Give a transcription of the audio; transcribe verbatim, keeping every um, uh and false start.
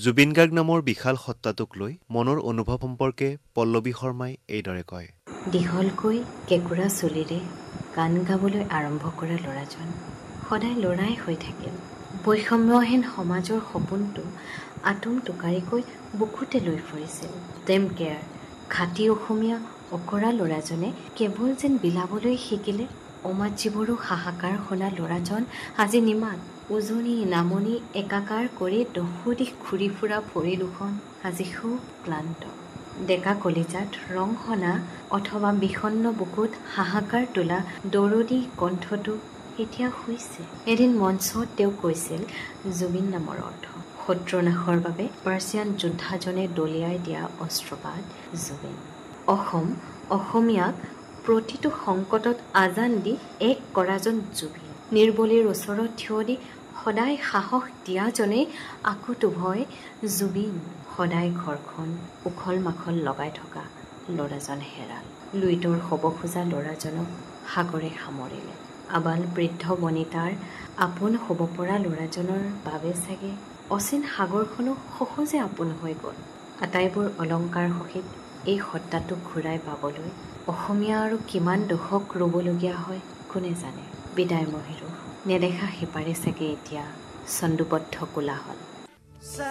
জুবিন গাৰ্গ নামৰ বিশাল সত্তাটোক লৈ মনৰ অনুভৱ সম্পৰ্কে পল্লৱী শৰ্মাই এইদৰে কয়। দীঘলকৈ কেঁকুৰা চুলিৰে গান গাবলৈ আৰম্ভ কৰা ল'ৰাজন সদায় ল'ৰাই হৈ থাকিল। বৈষম্যহীন সমাজৰ সপোনটো আটোম টোকাৰিকৈ বুকুতে লৈ ফুৰিছিল। টেম কেয়াৰ খাটি অসমীয়া অকৰা ল'ৰাজনে কেৱল যেন বিলাবলৈ শিকিলে। অমাত জীৱৰো হাহাকাৰ শুনা ল'ৰাজন আজি নিমাত উজনি নামনি একাকাৰ কৰি দহোদিশ ঘূৰি ফুৰা ভৰি দুখন আজি খুব ক্লান্ত। ডেকা কলিজাত ৰং সনা অথবা বিষণ্ণ বুকুত হাহাকাৰ তোলা দৰদী কণ্ঠটো এতিয়া শুইছে। এদিন মঞ্চত তেওঁ কৈছিল, জুবিন নামৰ অৰ্থ শত্ৰুনাশৰ বাবে পাৰ্চিয়ান যোদ্ধাজনে দলিয়াই দিয়া অস্ত্ৰপাত জুবিন। অসম অসমীয়াক প্ৰতিটো সংকটত আজান দি এক কৰাজন জুবিন। নিৰ্বলীৰ ওচৰত থিয় দি সদায় সাহস দিয়াজনেই akuতো ভয় জুবিন। সদায় ঘৰখন উখল মাখল লগাই থকা ল'ৰাজন হেৰাল। লুইতৰ হ'ব খোজা ল'ৰাজনক সাগৰে সামৰিলে। আবাল বৃদ্ধ বনিতাৰ আপোন হ'ব পৰা ল'ৰাজনৰ বাবে চাগে অচিন সাগৰখনো সহজে আপোন হৈ গ'ল। আটাইবোৰ অলংকাৰ সহিত এই সত্তাটোক ঘূৰাই পাবলৈ অসমীয়া আৰু কিমান দশক ৰ'বলগীয়া হয় কোনে জানে। বিদায় মহিৰো নেদেখা সিপাৰে চাগে এতিয়া চন্দুবদ্ধ কোলাহল।